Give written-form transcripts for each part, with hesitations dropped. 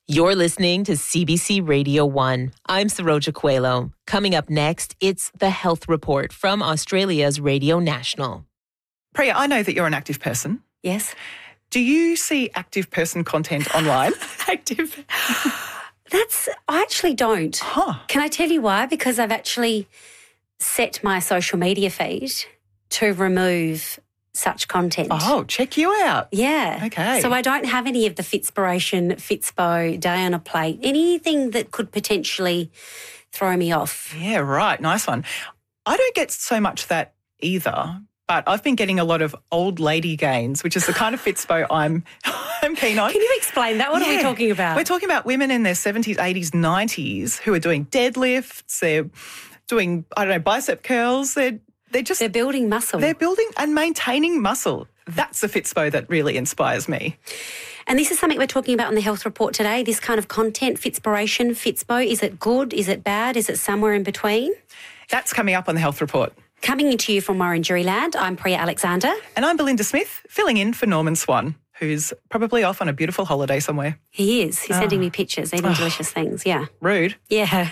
You're listening to CBC Radio 1. I'm Saroja Coelho. Coming up next, it's the Health Report from Australia's Radio National. Priya, I know that you're an active person. Yes. Do you see active person content online? Active. I actually don't. Huh. Can I tell you why? Because I've actually set my social media feed to remove such content. Oh, check you out. Yeah. Okay. So I don't have any of the Fitspiration, Fitspo, Day on a Plate, anything that could potentially throw me off. Yeah, right. Nice one. I don't get so much that either, but I've been getting a lot of old lady gains, which is the kind of Fitspo I'm keen on. Can you explain that? What are we talking about? We're talking about women in their 70s, 80s, 90s who are doing deadlifts, they're doing, bicep curls, They're building muscle. They're building and maintaining muscle. That's the Fitspo that really inspires me. And this is something we're talking about on the Health Report today, this kind of content, Fitspiration, Fitspo. Is it good? Is it bad? Is it somewhere in between? That's coming up on the Health Report. Coming into you from Wurundjeri land, I'm Priya Alexander. And I'm Belinda Smith, filling in for Norman Swan, who's probably off on a beautiful holiday somewhere. He is. He's sending me pictures, eating delicious things, yeah. Rude. Yeah.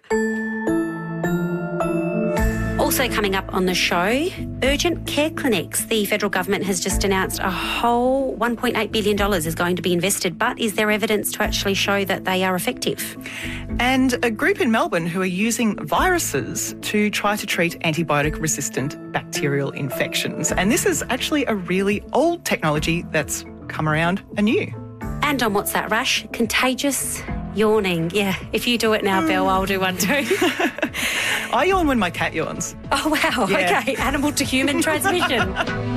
Also coming up on the show, urgent care clinics. The federal government has just announced a whole $1.8 billion is going to be invested, but is there evidence to actually show that they are effective? And a group in Melbourne who are using viruses to try to treat antibiotic-resistant bacterial infections. And this is actually a really old technology that's come around anew. And on What's That Rash? Contagious yawning. Yeah, if you do it now, Belle, I'll do one too. I yawn when my cat yawns. Oh, wow. Yeah. Okay, animal to human transmission.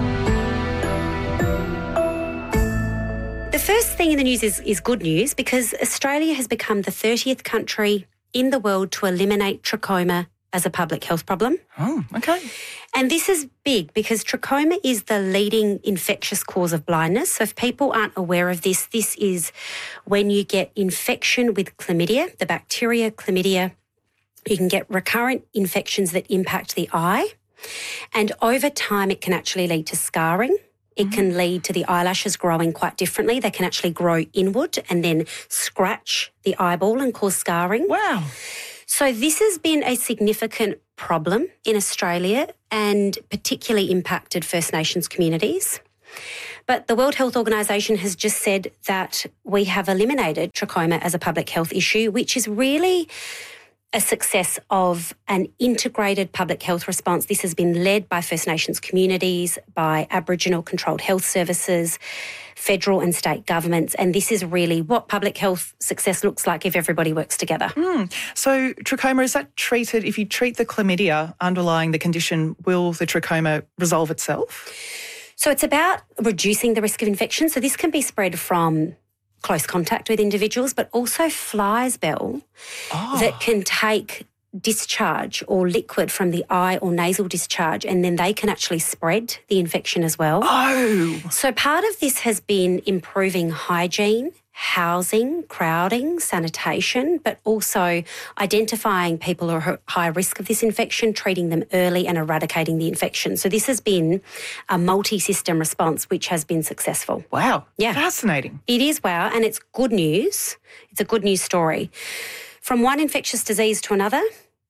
The first thing in the news is good news because Australia has become the 30th country in the world to eliminate trachoma as a public health problem. Oh, okay. And this is big because trachoma is the leading infectious cause of blindness. So if people aren't aware of this, this is when you get infection with chlamydia, the bacteria chlamydia. You can get recurrent infections that impact the eye. And over time, it can actually lead to scarring. It can lead to the eyelashes growing quite differently. They can actually grow inward and then scratch the eyeball and cause scarring. Wow. So this has been a significant problem in Australia and particularly impacted First Nations communities. But the World Health Organisation has just said that we have eliminated trachoma as a public health issue, which is really a success of an integrated public health response. This has been led by First Nations communities, by Aboriginal controlled health services, federal and state governments, and this is really what public health success looks like if everybody works together. So trachoma, is that treated, if you treat the chlamydia underlying the condition, will the trachoma resolve itself? So it's about reducing the risk of infection. So this can be spread from close contact with individuals, but also flies, Belle, that can take discharge or liquid from the eye or nasal discharge, and then they can actually spread the infection as well. Oh. So part of this has been improving hygiene, housing, crowding, sanitation, but also identifying people who are at high risk of this infection, treating them early and eradicating the infection. So this has been a multi-system response which has been successful. Wow. Yeah. Fascinating. It is, wow, and it's good news. It's a good news story. From one infectious disease to another,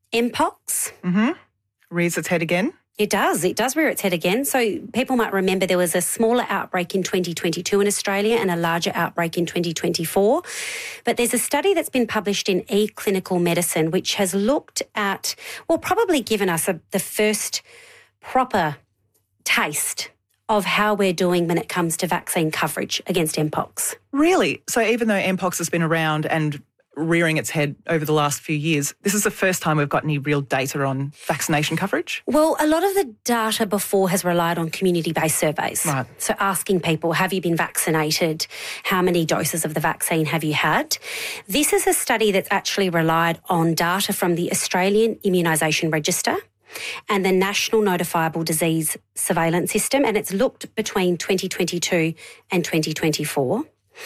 Mpox. Rears its head again. It does rear its head again. So people might remember there was a smaller outbreak in 2022 in Australia and a larger outbreak in 2024. But there's a study that's been published in eClinical Medicine which has looked at, well, probably given us the first proper taste of how we're doing when it comes to vaccine coverage against Mpox. Really? So even though Mpox has been around and rearing its head over the last few years, this is the first time we've got any real data on vaccination coverage? Well, a lot of the data before has relied on community-based surveys. Right. So asking people, have you been vaccinated? How many doses of the vaccine have you had? This is a study that's actually relied on data from the Australian Immunisation Register and the National Notifiable Disease Surveillance System, and it's looked between 2022 and 2024.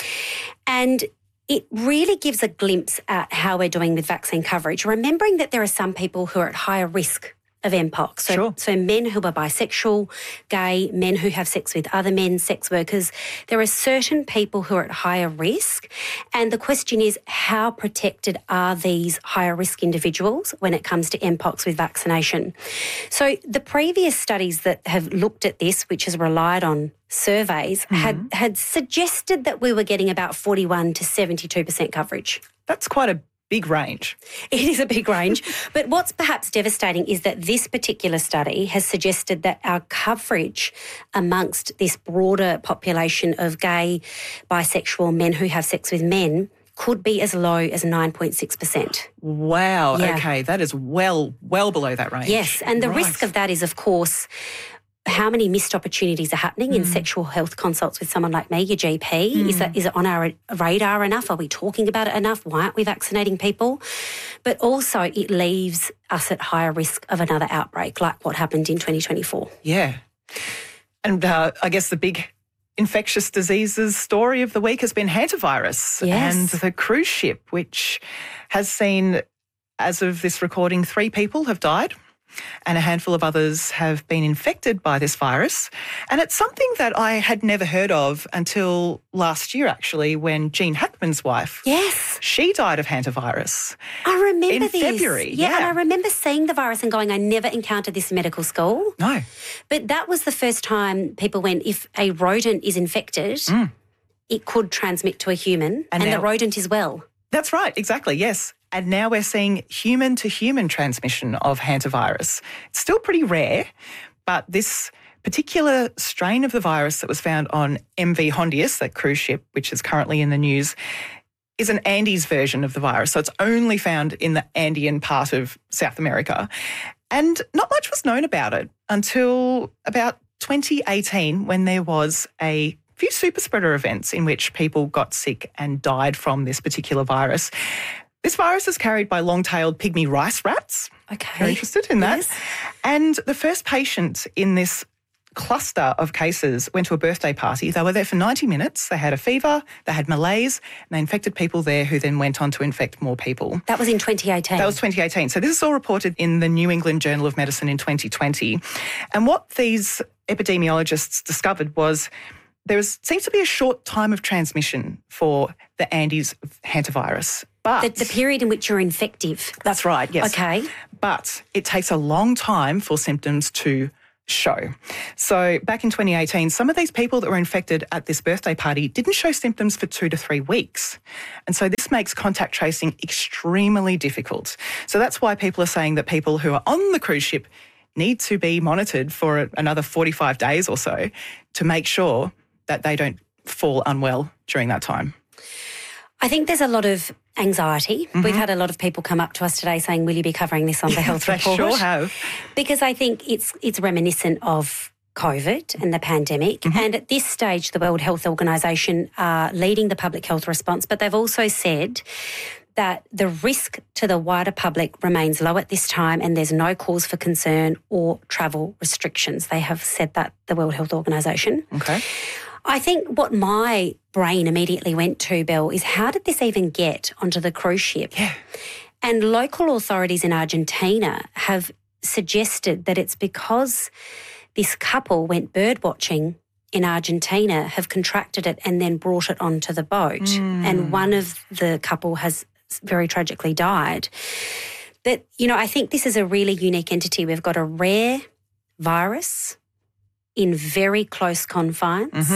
And it really gives a glimpse at how we're doing with vaccine coverage, remembering that there are some people who are at higher risk of mpox. So men who are bisexual, gay, men who have sex with other men, sex workers, there are certain people who are at higher risk. And the question is, how protected are these higher risk individuals when it comes to mpox with vaccination? So the previous studies that have looked at this, which has relied on surveys, had suggested that we were getting about 41 to 72% coverage. That's quite a big range. It is a big range. But what's perhaps devastating is that this particular study has suggested that our coverage amongst this broader population of gay, bisexual men who have sex with men could be as low as 9.6%. Wow. Yeah. Okay. That is well below that range. Yes. And the risk of that is, of course, how many missed opportunities are happening in sexual health consults with someone like me, your GP? Is it on our radar enough? Are we talking about it enough? Why aren't we vaccinating people? But also it leaves us at higher risk of another outbreak like what happened in 2024. Yeah. And I guess the big infectious diseases story of the week has been hantavirus and the cruise ship, which has seen, as of this recording, 3 people have died and a handful of others have been infected by this virus. And it's something that I had never heard of until last year, actually, when Gene Hackman's wife, she died of hantavirus. I remember in February. Yeah, and I remember seeing the virus and going, I never encountered this in medical school. No. But that was the first time people went, if a rodent is infected, it could transmit to a human and the rodent is well. That's right, exactly, yes. And now we're seeing human-to-human transmission of hantavirus. It's still pretty rare, but this particular strain of the virus that was found on MV Hondius, that cruise ship, which is currently in the news, is an Andes version of the virus. So it's only found in the Andean part of South America. And not much was known about it until about 2018, when there was a few super spreader events in which people got sick and died from this particular virus. This virus is carried by long-tailed pygmy rice rats. Okay. You're interested in that? Yes. And the first patient in this cluster of cases went to a birthday party. They were there for 90 minutes. They had a fever, they had malaise, and they infected people there who then went on to infect more people. That was in 2018? That was 2018. So this is all reported in the New England Journal of Medicine in 2020. And what these epidemiologists discovered was there seems to be a short time of transmission for the Andes hantavirus. But the period in which you're infective. That's right, yes. Okay. But it takes a long time for symptoms to show. So back in 2018, some of these people that were infected at this birthday party didn't show symptoms for 2 to 3 weeks. And so this makes contact tracing extremely difficult. So that's why people are saying that people who are on the cruise ship need to be monitored for another 45 days or so to make sure that they don't fall unwell during that time. I think there's a lot of anxiety. We've had a lot of people come up to us today saying, will you be covering this on the health report? They sure have. Because I think it's reminiscent of COVID and the pandemic. And at this stage, the World Health Organization are leading the public health response, but they've also said that the risk to the wider public remains low at this time and there's no cause for concern or travel restrictions. They have said that, the World Health Organization. Okay. I think what my brain immediately went to, Bill, is how did this even get onto the cruise ship? Yeah. And local authorities in Argentina have suggested that it's because this couple went bird watching in Argentina, have contracted it and then brought it onto the boat. And one of the couple has very tragically died. But, you know, I think this is a really unique entity. We've got a rare virus in very close confines.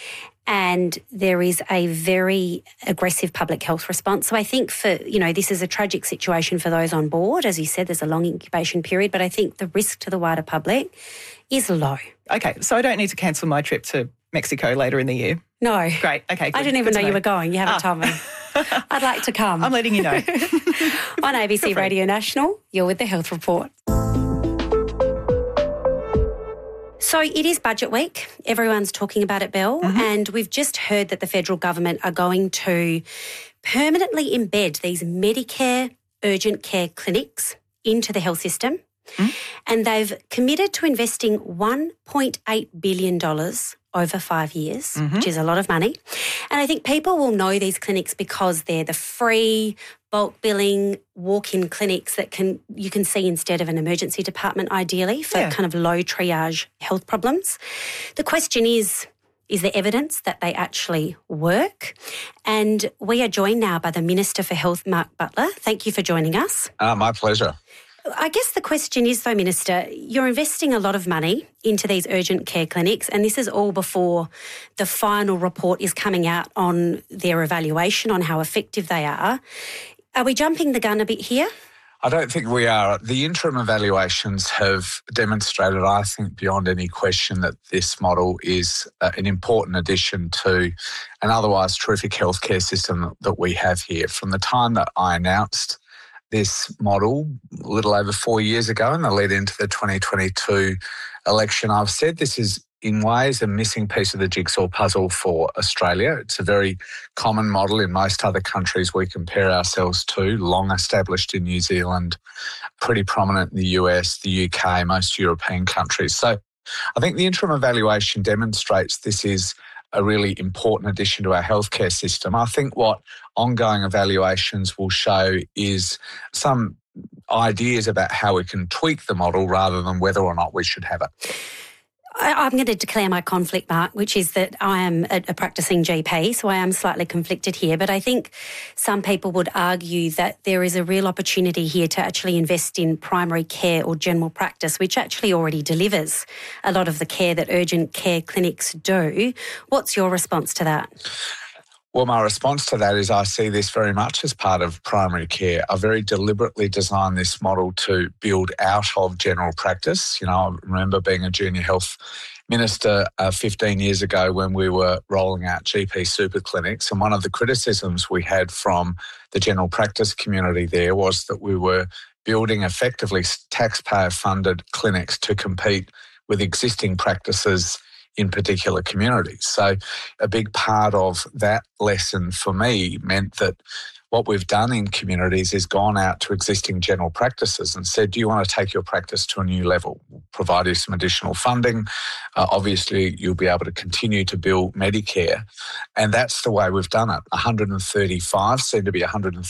And there is a very aggressive public health response. So I think this is a tragic situation for those on board. As you said, there's a long incubation period, but I think the risk to the wider public is low. Okay, so I don't need to cancel my trip to Mexico later in the year? No. Great, okay, good. I didn't even know you were going. You haven't told me. I'd like to come. I'm letting you know. On ABC Radio National, you're with the Health Report. So it is budget week. Everyone's talking about it, Bill, and we've just heard that the federal government are going to permanently embed these Medicare urgent care clinics into the health system. And they've committed to investing $1.8 billion over 5 years, which is a lot of money. And I think people will know these clinics because they're the free, bulk billing, walk-in clinics that you can see instead of an emergency department, ideally, for kind of low triage health problems. The question is there evidence that they actually work? And we are joined now by the Minister for Health, Mark Butler. Thank you for joining us. My pleasure. I guess the question is, though, Minister, you're investing a lot of money into these urgent care clinics, and this is all before the final report is coming out on their evaluation on how effective they are. Are we jumping the gun a bit here? I don't think we are. The interim evaluations have demonstrated, I think, beyond any question that this model is an important addition to an otherwise terrific healthcare system that we have here. From the time that I announced this model a little over 4 years ago in the lead into the 2022 election, I've said this is in ways a missing piece of the jigsaw puzzle for Australia. It's a very common model in most other countries we compare ourselves to, long established in New Zealand, pretty prominent in the US, the UK, most European countries. So I think the interim evaluation demonstrates this is a really important addition to our healthcare system. I think what ongoing evaluations will show is some ideas about how we can tweak the model rather than whether or not we should have it. I'm going to declare my conflict, Mark, which is that I am a practicing GP, so I am slightly conflicted here. But I think some people would argue that there is a real opportunity here to actually invest in primary care or general practice, which actually already delivers a lot of the care that urgent care clinics do. What's your response to that? Well, my response to that is I see this very much as part of primary care. I very deliberately designed this model to build out of general practice. You know, I remember being a junior health minister 15 years ago when we were rolling out GP super clinics, and one of the criticisms we had from the general practice community there was that we were building effectively taxpayer-funded clinics to compete with existing practices in particular communities. So a big part of that lesson for me meant that what we've done in communities is gone out to existing general practices and said, do you want to take your practice to a new level? We'll provide you some additional funding. Obviously, you'll be able to continue to build Medicare. And that's the way we've done it. 135, soon to be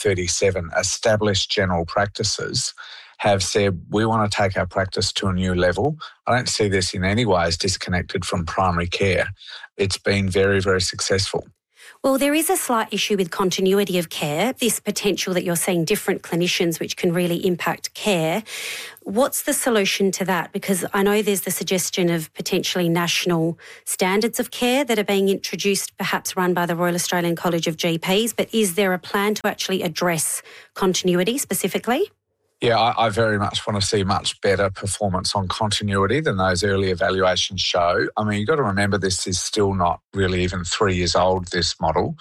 137 established general practices have said, we want to take our practice to a new level. I don't see this in any way as disconnected from primary care. It's been very, very successful. Well, there is a slight issue with continuity of care, this potential that you're seeing different clinicians which can really impact care. What's the solution to that? Because I know there's the suggestion of potentially national standards of care that are being introduced, perhaps run by the Royal Australian College of GPs, but is there a plan to actually address continuity specifically? Yeah, I very much want to see much better performance on continuity than those early evaluations show. I mean, you've got to remember this is still not really even 3 years old, this model.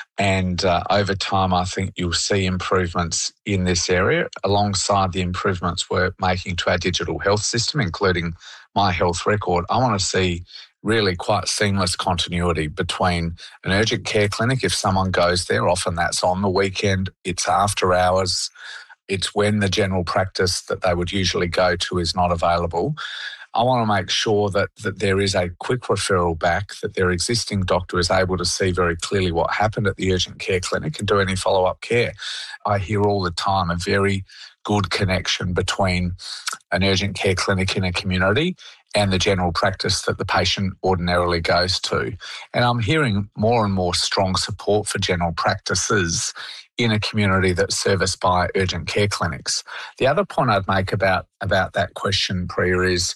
And over time, I think you'll see improvements in this area alongside the improvements we're making to our digital health system, including My Health Record. I want to see really quite seamless continuity between an urgent care clinic. If someone goes there, often that's on the weekend, it's after hours, it's when the general practice that they would usually go to is not available. I want to make sure that there is a quick referral back, that their existing doctor is able to see very clearly what happened at the urgent care clinic and do any follow-up care. I hear all the time a very good connection between an urgent care clinic in a community and the general practice that the patient ordinarily goes to. And I'm hearing more and more strong support for general practices in a community that's serviced by urgent care clinics. The other point I'd make about that question, Priya, is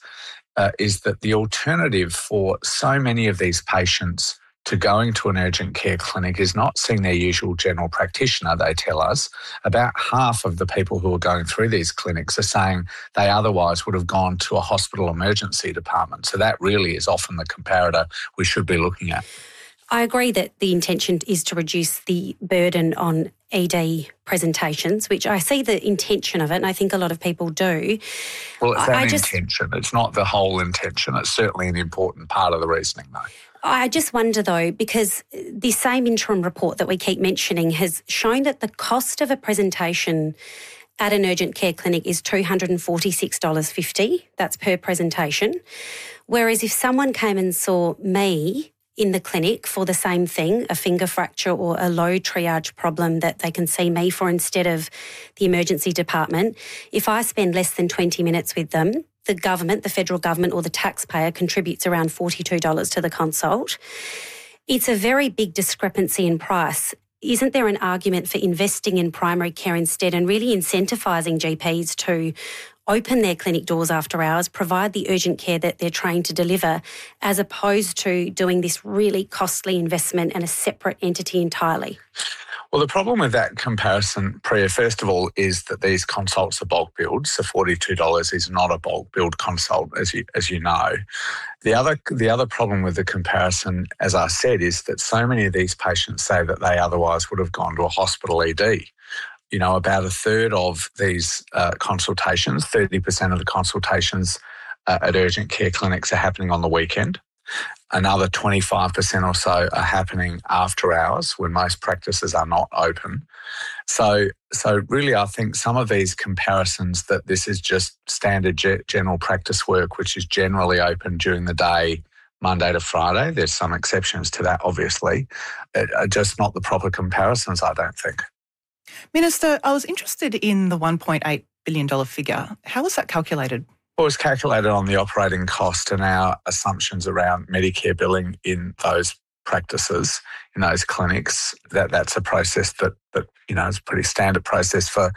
that the alternative for so many of these patients to going to an urgent care clinic is not seeing their usual general practitioner, they tell us. About half of the people who are going through these clinics are saying they otherwise would have gone to a hospital emergency department. So that really is often the comparator we should be looking at. I agree that the intention is to reduce the burden on ED presentations, which I see the intention of it, and I think a lot of people do. Well, it's an intention. It's not the whole intention. It's certainly an important part of the reasoning, though. I just wonder, though, because the same interim report that we keep mentioning has shown that the cost of a presentation at an urgent care clinic is $246.50. That's per presentation. Whereas if someone came and saw me in the clinic for the same thing, a finger fracture or a low triage problem that they can see me for instead of the emergency department, if I spend less than 20 minutes with them, the government, the federal government or the taxpayer contributes around $42 to the consult. It's a very big discrepancy in price. Isn't there an argument for investing in primary care instead and really incentivising GPs to open their clinic doors after hours, provide the urgent care that they're trained to deliver, as opposed to doing this really costly investment in a separate entity entirely? Well, the problem with that comparison, Priya, first of all, is that these consults are bulk billed. So $42 is not a bulk billed consult, as you know. The other problem with the comparison, as I said, is that so many of these patients say that they otherwise would have gone to a hospital ED. You know, about a third of these consultations, 30% of the consultations at urgent care clinics are happening on the weekend. Another 25% or so are happening after hours when most practices are not open. So really, I think some of these comparisons that this is just standard general practice work, which is generally open during the day, Monday to Friday, there's some exceptions to that, obviously, are just not the proper comparisons, I don't think. Minister, I was interested in the $1.8 billion figure. How was that calculated? Well, it was calculated on the operating cost and our assumptions around Medicare billing in those practices, in those clinics. That's a process that is a pretty standard process for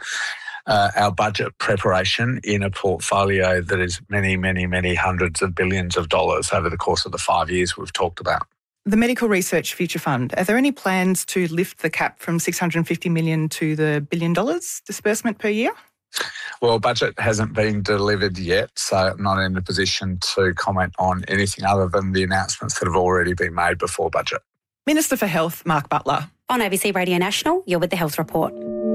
our budget preparation in a portfolio that is many, many, many hundreds of billions of dollars over the course of the 5 years we've talked about. The Medical Research Future Fund, are there any plans to lift the cap from $650 million to the $1 billion disbursement per year? Well, budget hasn't been delivered yet, so I'm not in a position to comment on anything other than the announcements that have already been made before budget. Minister for Health, Mark Butler. On ABC Radio National, you're with the Health Report.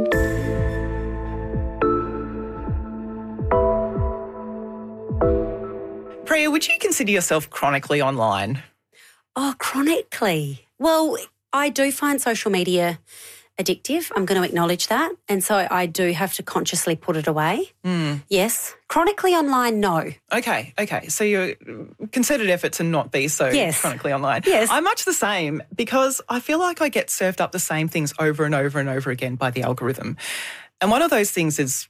Priya, would you consider yourself chronically online? Oh, chronically? Well, I do find social media addictive. I'm going to acknowledge that. And so I do have to consciously put it away. Yes. Chronically online, no. Okay. So you're concerted effort to not be so chronically online. Yes. I'm much the same because I feel like I get served up the same things over and over and over again by the algorithm. And one of those things is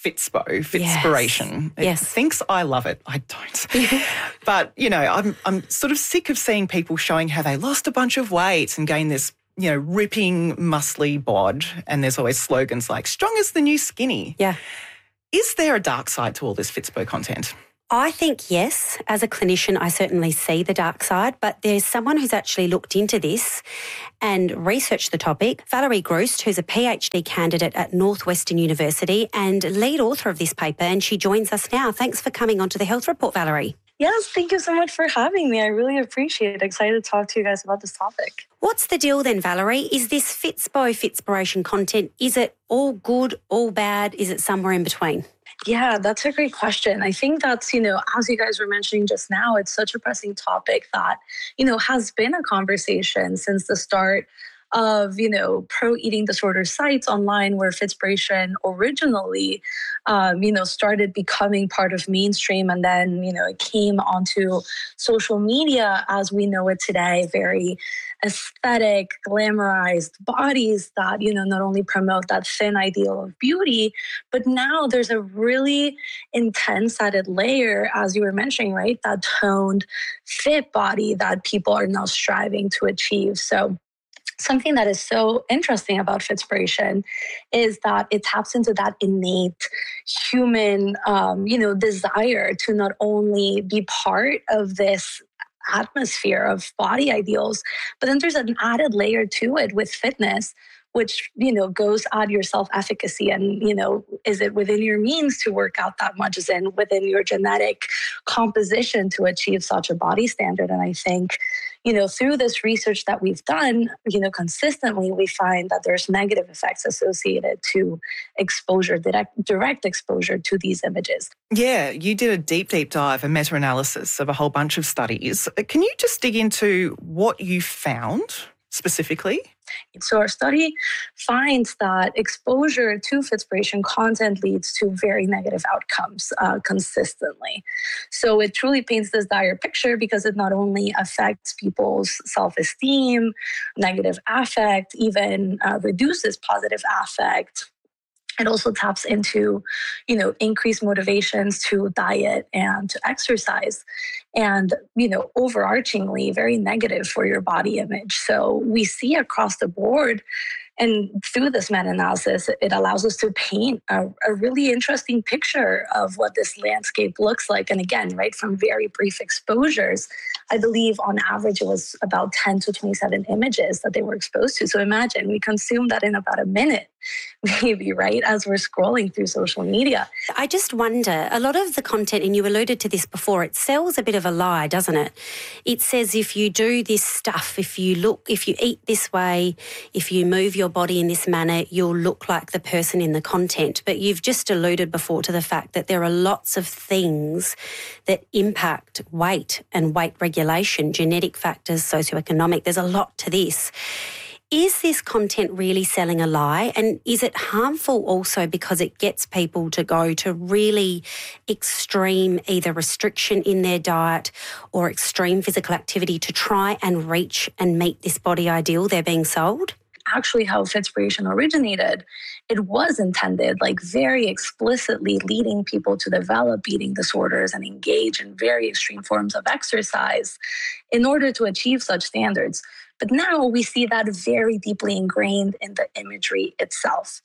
Fitspiration. Yes. It thinks I love it. I don't. But, I'm sort of sick of seeing people showing how they lost a bunch of weight and gained this, ripping, muscly bod. And there's always slogans like, strong as the new skinny. Yeah. Is there a dark side to all this Fitspo content? I think yes. As a clinician, I certainly see the dark side, but there's someone who's actually looked into this and researched the topic, Valerie Groost, who's a PhD candidate at Northwestern University and lead author of this paper, and she joins us now. Thanks for coming onto the Health Report, Valerie. Yes, thank you so much for having me. I really appreciate it. Excited to talk to you guys about this topic. What's the deal then, Valerie? Is this Fitspiration content, is it all good, all bad? Is it somewhere in between? Yeah, that's a great question. I think that's, as you guys were mentioning just now, it's such a pressing topic that, has been a conversation since the start of, pro-eating disorder sites online where Fitspiration originally, started becoming part of mainstream. And then, it came onto social media as we know it today, very aesthetic, glamorized bodies that, not only promote that thin ideal of beauty, but now there's a really intense added layer, as you were mentioning, right? That toned, fit body that people are now striving to achieve. So something that is so interesting about Fitspiration is that it taps into that innate human, desire to not only be part of this atmosphere of body ideals, but then there's an added layer to it with fitness, which, goes at your self-efficacy and, is it within your means to work out that much? Is it within your genetic composition to achieve such a body standard? And I think, through this research that we've done, consistently, we find that there's negative effects associated to exposure, direct exposure to these images. Yeah, you did a deep dive, a meta-analysis of a whole bunch of studies. Can you just dig into what you found? specifically? So our study finds that exposure to Fitspiration content leads to very negative outcomes consistently. So it truly paints this dire picture because it not only affects people's self-esteem, negative affect, even reduces positive affect. It also taps into, increased motivations to diet and to exercise. And, overarchingly, very negative for your body image. So we see across the board, and through this meta-analysis, it allows us to paint a really interesting picture of what this landscape looks like. And again, right, from very brief exposures, I believe on average it was about 10 to 27 images that they were exposed to. So imagine we consume that in about a minute, maybe, right, as we're scrolling through social media. I just wonder, a lot of the content, and you alluded to this before, it sells a bit of a lie, doesn't it? It says if you do this stuff, if you eat this way, if you move your body in this manner, you'll look like the person in the content. But you've just alluded before to the fact that there are lots of things that impact weight and weight regulation, genetic factors, socioeconomic. There's a lot to this. Is this content really selling a lie? And is it harmful also because it gets people to go to really extreme either restriction in their diet or extreme physical activity to try and reach and meet this body ideal they're being sold? Actually, how Fitspiration originated, it was intended, like very explicitly leading people to develop eating disorders and engage in very extreme forms of exercise in order to achieve such standards. But now we see that very deeply ingrained in the imagery itself.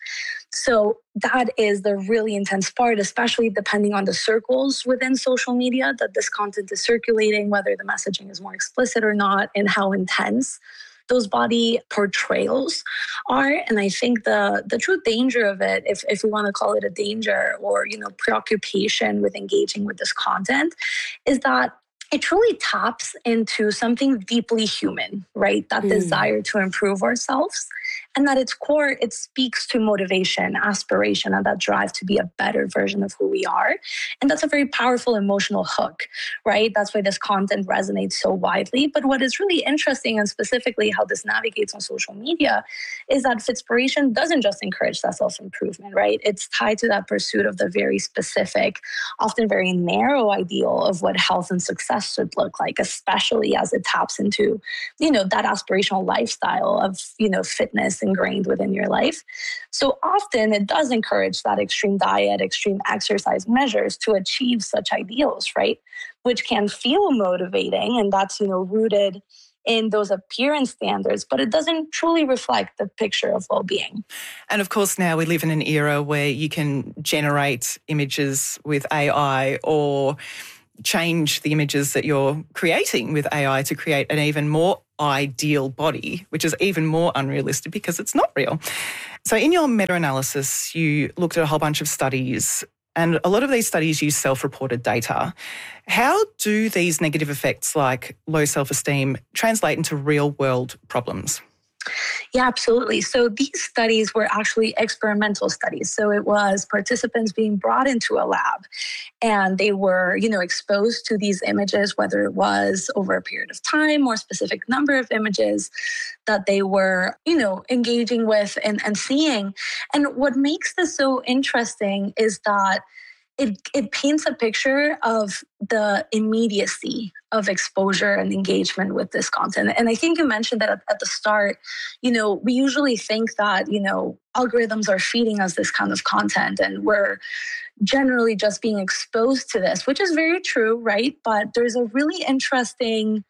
So that is the really intense part, especially depending on the circles within social media that this content is circulating, whether the messaging is more explicit or not, and how intense those body portrayals are. And I think the true danger of it, if we want to call it a danger or, preoccupation with engaging with this content, is that it truly taps into something deeply human, right? That desire to improve ourselves. And at its core, it speaks to motivation, aspiration, and that drive to be a better version of who we are. And that's a very powerful emotional hook, right? That's why this content resonates so widely. But what is really interesting, and specifically how this navigates on social media, is that Fitspiration doesn't just encourage that self-improvement, right? It's tied to that pursuit of the very specific, often very narrow ideal of what health and success should look like, especially as it taps into, that aspirational lifestyle of, fitness ingrained within your life. So often it does encourage that extreme diet, extreme exercise measures to achieve such ideals, right? Which can feel motivating, and that's, rooted in those appearance standards, but it doesn't truly reflect the picture of well-being. And of course, now we live in an era where you can generate images with AI or change the images that you're creating with AI to create an even more ideal body, which is even more unrealistic because it's not real. So in your meta-analysis, you looked at a whole bunch of studies, and a lot of these studies use self-reported data. How do these negative effects like low self-esteem translate into real-world problems? Yeah, absolutely. So these studies were actually experimental studies. So it was participants being brought into a lab and they were, exposed to these images, whether it was over a period of time or a specific number of images that they were, engaging with and seeing. And what makes this so interesting is that it paints a picture of the immediacy of exposure and engagement with this content. And I think you mentioned that at the start, we usually think that, algorithms are feeding us this kind of content and we're generally just being exposed to this, which is very true, right? But there's a really interesting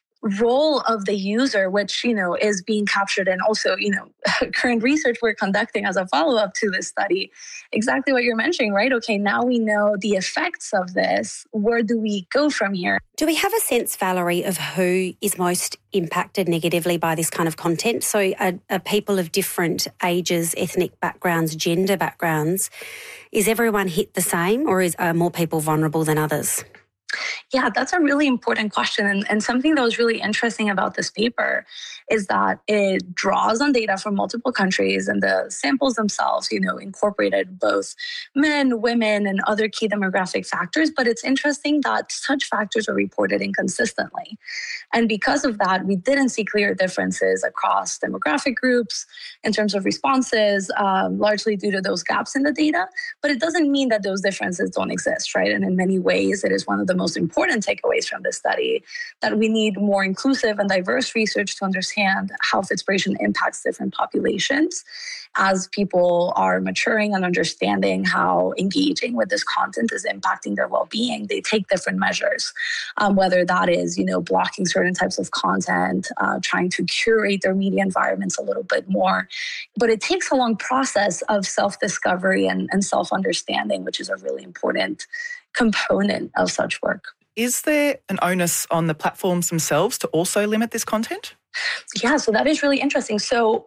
role of the user, which, is being captured. And also, current research we're conducting as a follow-up to this study, exactly what you're mentioning, right? Okay, now we know the effects of this. Where do we go from here? Do we have a sense, Valerie, of who is most impacted negatively by this kind of content? So are people of different ages, ethnic backgrounds, gender backgrounds, is everyone hit the same, or are more people vulnerable than others? Yeah, that's a really important question. And something that was really interesting about this paper is that it draws on data from multiple countries, and the samples themselves, incorporated both men, women, and other key demographic factors. But it's interesting that such factors are reported inconsistently. And because of that, we didn't see clear differences across demographic groups in terms of responses, largely due to those gaps in the data. But it doesn't mean that those differences don't exist, right? And in many ways, it is one of the most important takeaways from this study that we need more inclusive and diverse research to understand how Fitspiration impacts different populations as people are maturing and understanding how engaging with this content is impacting their well-being. They take different measures, whether that is, blocking certain types of content, trying to curate their media environments a little bit more. But it takes a long process of self-discovery and self-understanding, which is a really important component of such work. Is there an onus on the platforms themselves to also limit this content? Yeah, so that is really interesting. So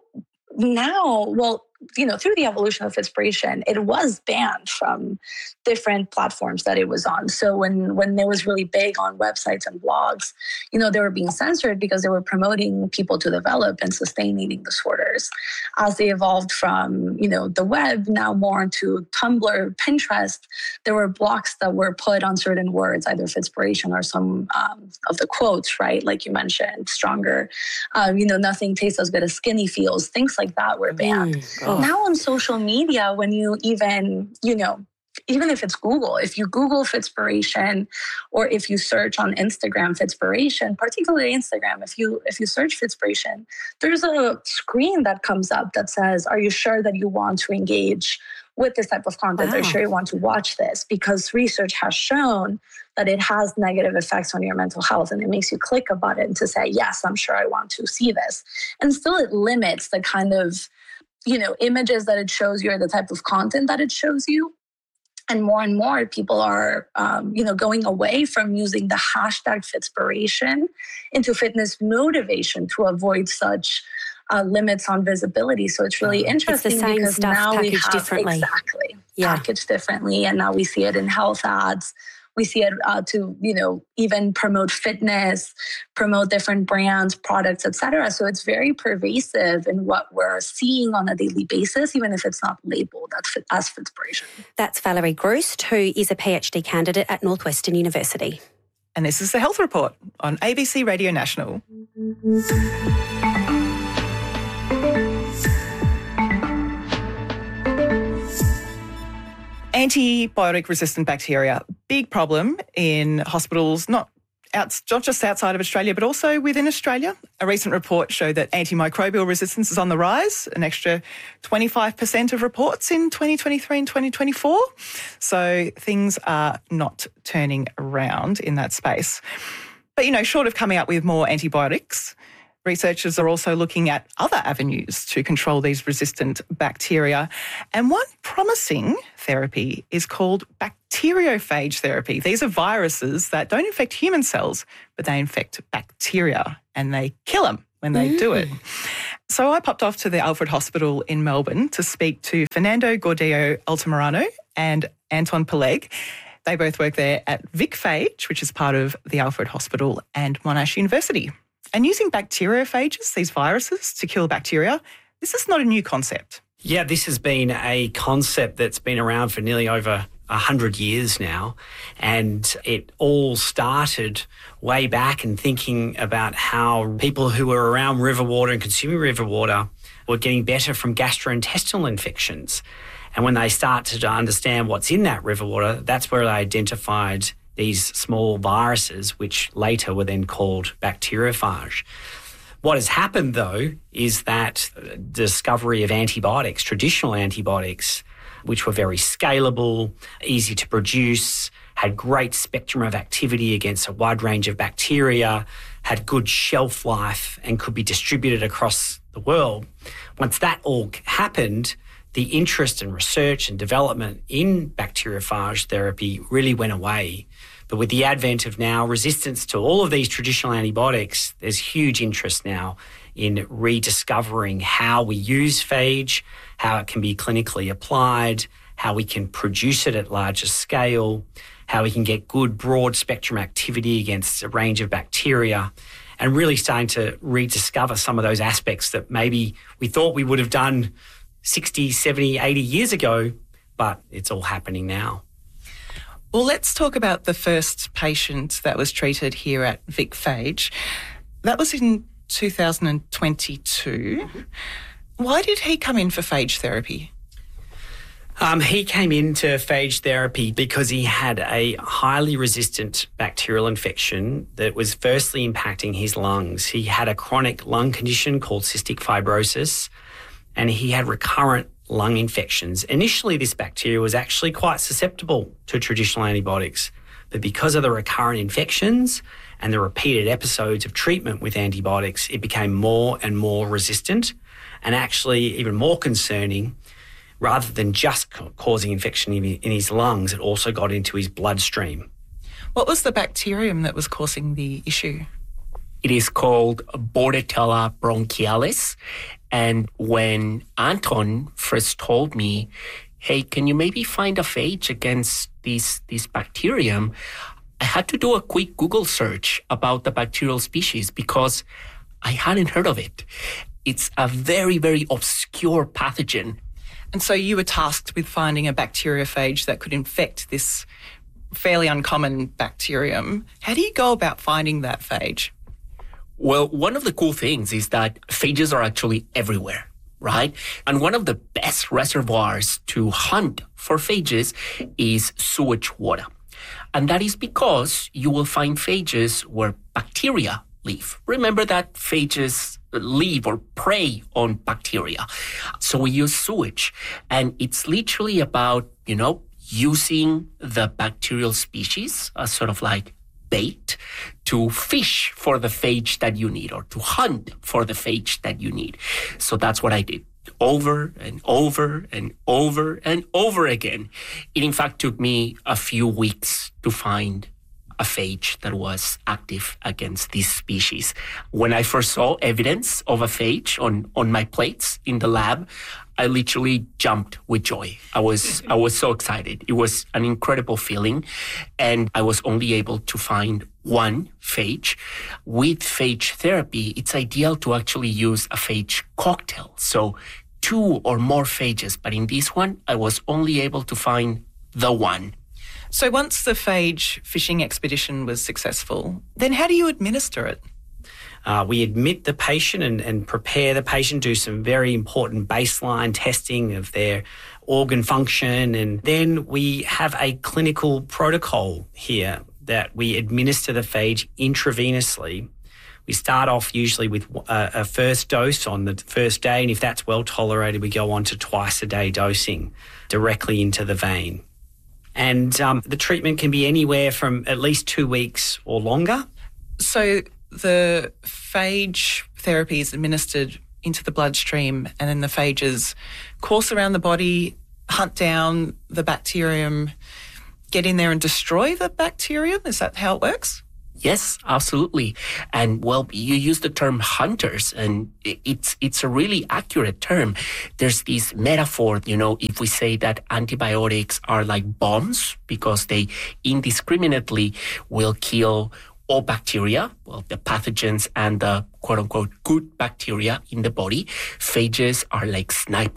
now, through the evolution of Fitspiration, it was banned from different platforms that it was on. So when it was really big on websites and blogs, they were being censored because they were promoting people to develop and sustain eating disorders. As they evolved from, the web now more into Tumblr, Pinterest, there were blocks that were put on certain words, either Fitspiration or some of the quotes, right? Like you mentioned, stronger, nothing tastes as good as skinny feels, things like that were banned. Now on social media, when you even if it's Google, if you Google Fitspiration, or if you search on Instagram Fitspiration, particularly Instagram, if you search Fitspiration, there's a screen that comes up that says, are you sure that you want to engage with this type of content? Wow. Are you sure you want to watch this? Because research has shown that it has negative effects on your mental health, and it makes you click a button to say, yes, I'm sure I want to see this. And still it limits the kind of images that it shows you or the type of content that it shows you. And more people are, going away from using the hashtag Fitspiration into fitness motivation to avoid such limits on visibility. So it's really interesting, it's the same because stuff now we have differently. Exactly packaged differently, and now we see it in health ads. We see it to, even promote fitness, promote different brands, products, et cetera. So it's very pervasive in what we're seeing on a daily basis, even if it's not labeled as Fitspiration. That's Valerie Groost, who is a PhD candidate at Northwestern University. And this is the Health Report on ABC Radio National. Antibiotic-resistant bacteria, big problem in hospitals, not just outside of Australia, but also within Australia. A recent report showed that antimicrobial resistance is on the rise, an extra 25% of reports in 2023 and 2024. So things are not turning around in that space. But, short of coming up with more antibiotics, researchers are also looking at other avenues to control these resistant bacteria. And one promising therapy is called bacteriophage therapy. These are viruses that don't infect human cells, but they infect bacteria, and they kill them when they do it. So I popped off to the Alfred Hospital in Melbourne to speak to Fernando Gordillo Altamirano and Anton Peleg. They both work there at VicPhage, which is part of the Alfred Hospital, and Monash University. And using bacteriophages, these viruses, to kill bacteria, this is not a new concept. Yeah, this has been a concept that's been around for nearly over 100 years now. And it all started way back in thinking about how people who were around river water and consuming river water were getting better from gastrointestinal infections. And when they started to understand what's in that river water, that's where they identified these small viruses, which later were then called bacteriophage. What has happened, though, is that the discovery of antibiotics, traditional antibiotics, which were very scalable, easy to produce, had great spectrum of activity against a wide range of bacteria, had good shelf life, and could be distributed across the world. Once that all happened, the interest in research and development in bacteriophage therapy really went away. But with the advent of now resistance to all of these traditional antibiotics, there's huge interest now in rediscovering how we use phage, how it can be clinically applied, how we can produce it at larger scale, how we can get good broad spectrum activity against a range of bacteria, and really starting to rediscover some of those aspects that maybe we thought we would have done 60, 70, 80 years ago, but it's all happening now. Well, let's talk about the first patient that was treated here at Vic Phage. That was in 2022. Why did he come in for phage therapy? He came into phage therapy because he had a highly resistant bacterial infection that was firstly impacting his lungs. He had a chronic lung condition called cystic fibrosis, and he had recurrent lung infections. Initially, this bacteria was actually quite susceptible to traditional antibiotics, but because of the recurrent infections and the repeated episodes of treatment with antibiotics, it became more and more resistant, and actually even more concerning. Rather than just causing infection in his lungs, it also got into his bloodstream. What was the bacterium that was causing the issue? It is called Bordetella bronchialis. And when Anton first told me, hey, can you maybe find a phage against this bacterium? I had to do a quick Google search about the bacterial species because I hadn't heard of it. It's a very, very obscure pathogen. And so you were tasked with finding a bacteriophage that could infect this fairly uncommon bacterium. How do you go about finding that phage? Well, one of the cool things is that phages are actually everywhere, right? And one of the best reservoirs to hunt for phages is sewage water. And that is because you will find phages where bacteria live. Remember that phages live or prey on bacteria. So we use sewage, and it's literally about, using the bacterial species as sort of like bait to fish for the phage that you need or to hunt for the phage that you need. So that's what I did over and over and over and over again. It in fact took me a few weeks to find a phage that was active against this species. When I first saw evidence of a phage on my plates in the lab, I literally jumped with joy. I was so excited. It was an incredible feeling, and I was only able to find one phage. With phage therapy, it's ideal to actually use a phage cocktail, so 2 or more phages. But in this one, I was only able to find the one. So once the phage fishing expedition was successful, then how do you administer it? We admit the patient and prepare the patient, do some very important baseline testing of their organ function, and then we have a clinical protocol here that we administer the phage intravenously. We start off usually with a first dose on the first day, and if that's well tolerated, we go on to twice-a-day dosing directly into the vein. And the treatment can be anywhere from at least 2 weeks or longer. So the phage therapy is administered into the bloodstream, and then the phages course around the body, hunt down the bacterium, get in there and destroy the bacterium? Is that how it works? Yes, absolutely. And well, you use the term hunters, and it's a really accurate term. There's this metaphor, if we say that antibiotics are like bombs because they indiscriminately will kill all bacteria, well, the pathogens and the quote-unquote good bacteria in the body. Phages are like snipers.